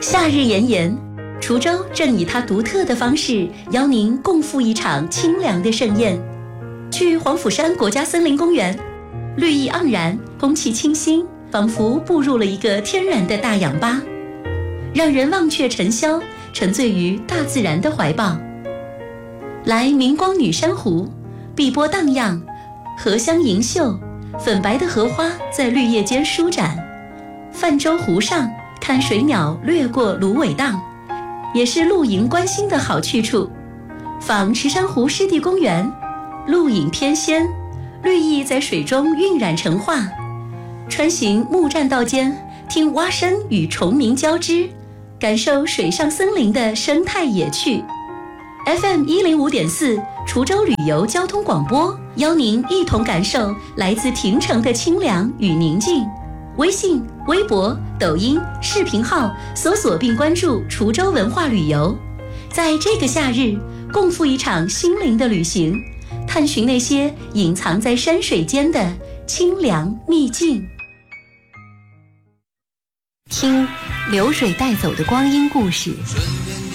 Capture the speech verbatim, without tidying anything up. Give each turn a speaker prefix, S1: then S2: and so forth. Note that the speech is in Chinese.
S1: 夏日炎炎，滁州正以它独特的方式邀您共赴一场清凉的盛宴。去黄甫山国家森林公园，绿意盎然，空气清新，仿佛步入了一个天然的大氧吧，让人忘却尘嚣，沉醉于大自然的怀抱。来明光女珊瑚，碧波荡漾，荷香盈袖，粉白的荷花在绿叶间舒展。泛舟湖上，看水鸟掠过芦苇荡，也是露营观星的好去处。访池珊瑚湿地公园，露影翩跹，绿意在水中晕染成画。穿行木栈道间，听蛙声与虫鸣交织，感受水上森林的生态野趣。 F M 一零五点四滁州旅游交通广播，邀您一同感受来自亭城的清凉与宁静。微信、微博、抖音、视频号搜索并关注滁州文化旅游，在这个夏日，共赴一场心灵的旅行，探寻那些隐藏在山水间的清凉秘境。
S2: 听流水带走的光阴故事，